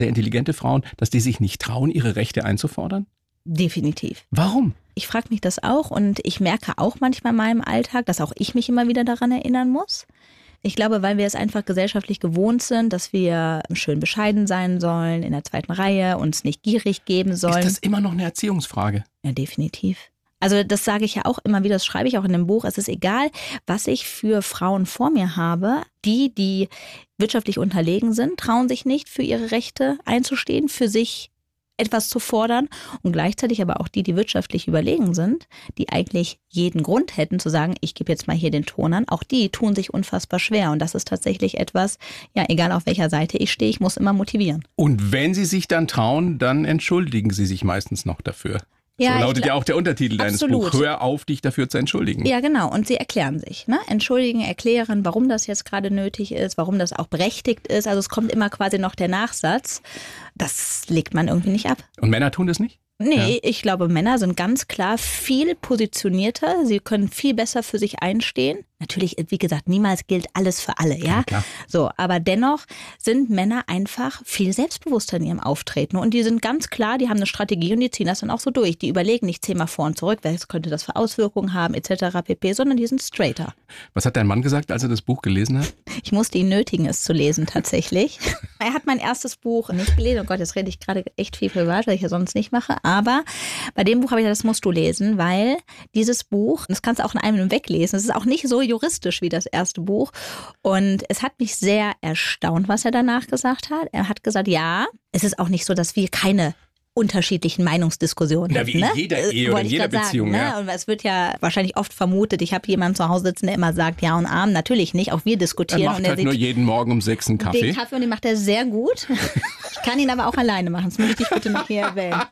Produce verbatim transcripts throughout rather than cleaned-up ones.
sehr intelligente Frauen, dass die sich nicht trauen, ihre Rechte einzufordern? Definitiv. Warum? Ich frage mich das auch und ich merke auch manchmal in meinem Alltag, dass auch ich mich immer wieder daran erinnern muss. Ich glaube, weil wir es einfach gesellschaftlich gewohnt sind, dass wir schön bescheiden sein sollen, in der zweiten Reihe, uns nicht gierig geben sollen. Ist das immer noch eine Erziehungsfrage? Ja, definitiv. Also das sage ich ja auch immer wieder, das schreibe ich auch in dem Buch. Es ist egal, was ich für Frauen vor mir habe. Die, die wirtschaftlich unterlegen sind, trauen sich nicht, für ihre Rechte einzustehen, für sich etwas zu fordern. Und gleichzeitig aber auch die, die wirtschaftlich überlegen sind, die eigentlich jeden Grund hätten zu sagen, ich gebe jetzt mal hier den Ton an. Auch die tun sich unfassbar schwer. Und das ist tatsächlich etwas, ja, egal auf welcher Seite ich stehe, ich muss immer motivieren. Und wenn sie sich dann trauen, dann entschuldigen sie sich meistens noch dafür. Ja, so lautet glaub, ja auch der Untertitel deines Buchs. Hör auf, dich dafür zu entschuldigen. Ja, genau. Und sie erklären sich. Ne? Entschuldigen, erklären, warum das jetzt gerade nötig ist, warum das auch berechtigt ist. Also es kommt immer quasi noch der Nachsatz. Das legt man irgendwie nicht ab. Und Männer tun das nicht? Nee, ja. Ich glaube, Männer sind ganz klar viel positionierter. Sie können viel besser für sich einstehen. Natürlich, wie gesagt, niemals gilt alles für alle, ja. Ja, klar. So, aber dennoch sind Männer einfach viel selbstbewusster in ihrem Auftreten. Und die sind ganz klar, die haben eine Strategie und die ziehen das dann auch so durch. Die überlegen nicht zehnmal vor und zurück, was könnte das für Auswirkungen haben, et cetera pp., sondern die sind straighter. Was hat dein Mann gesagt, als er das Buch gelesen hat? Ich musste ihn nötigen, es zu lesen, tatsächlich. Er hat mein erstes Buch nicht gelesen. Oh Gott, jetzt rede ich gerade echt viel privat, was ich ja sonst nicht mache. Aber bei dem Buch habe ich gesagt, das musst du lesen, weil dieses Buch, das kannst du auch in einem weglesen, es ist auch nicht so juristisch wie das erste Buch. Und es hat mich sehr erstaunt, was er danach gesagt hat. Er hat gesagt, ja, es ist auch nicht so, dass wir keine unterschiedlichen Meinungsdiskussionen. Ja, wie in ne? jeder Ehe oder in jeder Beziehung. Sagen, ja. ne? Und es wird ja wahrscheinlich oft vermutet, ich habe jemanden zu Hause sitzen, der immer sagt Ja und Amen. Natürlich nicht, auch wir diskutieren. Er macht und er halt nur jeden Morgen um sechs einen Kaffee. Den Kaffee und den macht er sehr gut. Ich kann ihn aber auch alleine machen, das möchte ich bitte noch hier erwähnen.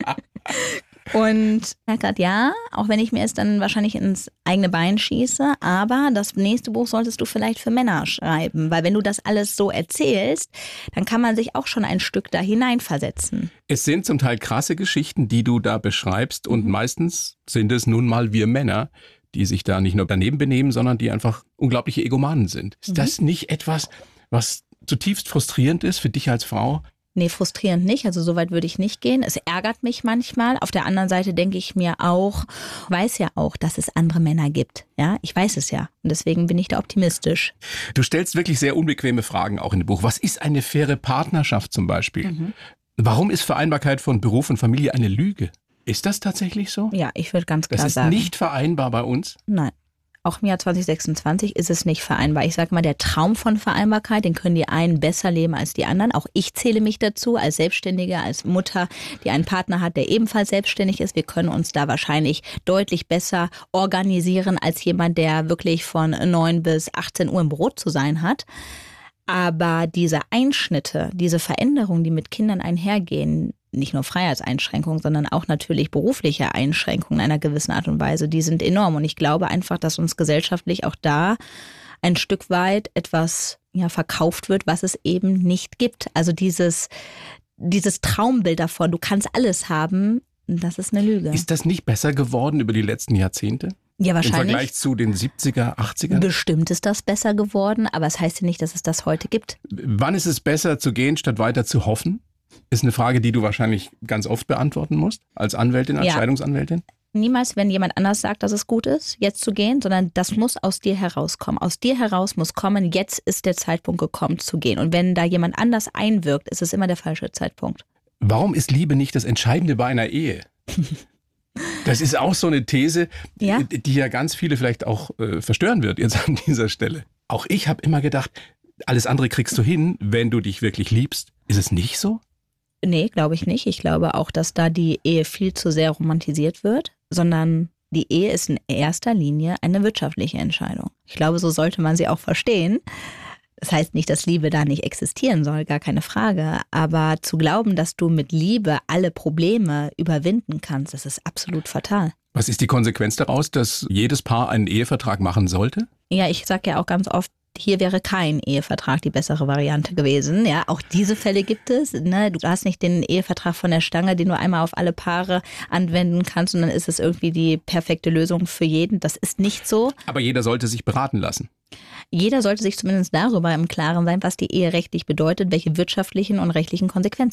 Und er hat gesagt, ja, auch wenn ich mir es dann wahrscheinlich ins eigene Bein schieße, aber das nächste Buch solltest du vielleicht für Männer schreiben, weil wenn du das alles so erzählst, dann kann man sich auch schon ein Stück da hineinversetzen. Es sind zum Teil krasse Geschichten, die du da beschreibst und meistens sind es nun mal wir Männer, die sich da nicht nur daneben benehmen, sondern die einfach unglaubliche Egomanen sind. Ist mhm. das nicht etwas, was zutiefst frustrierend ist für dich als Frau? Nee, frustrierend nicht. Also so weit würde ich nicht gehen. Es ärgert mich manchmal. Auf der anderen Seite denke ich mir auch, weiß ja auch, dass es andere Männer gibt. Ja, ich weiß es ja. Und deswegen bin ich da optimistisch. Du stellst wirklich sehr unbequeme Fragen auch in dem Buch. Was ist eine faire Partnerschaft zum Beispiel? Mhm. Warum ist Vereinbarkeit von Beruf und Familie eine Lüge? Ist das tatsächlich so? Ja, ich würde ganz klar sagen. Das ist sagen. nicht vereinbar bei uns? Nein. Auch im Jahr zwanzig sechsundzwanzig ist es nicht vereinbar. Ich sage mal, der Traum von Vereinbarkeit, den können die einen besser leben als die anderen. Auch ich zähle mich dazu als Selbstständige, als Mutter, die einen Partner hat, der ebenfalls selbstständig ist. Wir können uns da wahrscheinlich deutlich besser organisieren als jemand, der wirklich von neun bis achtzehn Uhr im Büro zu sein hat. Aber diese Einschnitte, diese Veränderungen, die mit Kindern einhergehen, nicht nur Freiheitseinschränkungen, sondern auch natürlich berufliche Einschränkungen in einer gewissen Art und Weise, die sind enorm. Und ich glaube einfach, dass uns gesellschaftlich auch da ein Stück weit etwas ja, verkauft wird, was es eben nicht gibt. Also dieses, dieses Traumbild davon, du kannst alles haben, das ist eine Lüge. Ist das nicht besser geworden über die letzten Jahrzehnte? Ja, wahrscheinlich. Im Vergleich zu den siebziger, achtziger? Bestimmt ist das besser geworden, aber es heißt ja nicht, dass es das heute gibt. Wann ist es besser zu gehen, statt weiter zu hoffen? Ist eine Frage, die du wahrscheinlich ganz oft beantworten musst, als Anwältin, als ja. Scheidungsanwältin. Niemals, wenn jemand anders sagt, dass es gut ist, jetzt zu gehen, sondern das muss aus dir herauskommen. Aus dir heraus muss kommen, jetzt ist der Zeitpunkt gekommen zu gehen. Und wenn da jemand anders einwirkt, ist es immer der falsche Zeitpunkt. Warum ist Liebe nicht das Entscheidende bei einer Ehe? Das ist auch so eine These, ja? die, die ja ganz viele vielleicht auch äh, verstören wird jetzt an dieser Stelle. Auch ich habe immer gedacht, alles andere kriegst du hin, wenn du dich wirklich liebst. Ist es nicht so? Nee, glaube ich nicht. Ich glaube auch, dass da die Ehe viel zu sehr romantisiert wird, sondern die Ehe ist in erster Linie eine wirtschaftliche Entscheidung. Ich glaube, so sollte man sie auch verstehen. Das heißt nicht, dass Liebe da nicht existieren soll, gar keine Frage. Aber zu glauben, dass du mit Liebe alle Probleme überwinden kannst, das ist absolut fatal. Was ist die Konsequenz daraus, dass jedes Paar einen Ehevertrag machen sollte? Ja, ich sage ja auch ganz oft, hier wäre kein Ehevertrag die bessere Variante gewesen. Ja, auch diese Fälle gibt es. Ne? Du hast nicht den Ehevertrag von der Stange, den du einmal auf alle Paare anwenden kannst und dann ist es irgendwie die perfekte Lösung für jeden. Das ist nicht so. Aber jeder sollte sich beraten lassen. Jeder sollte sich zumindest darüber im Klaren sein, was die Ehe rechtlich bedeutet, welche wirtschaftlichen und rechtlichen Konsequenzen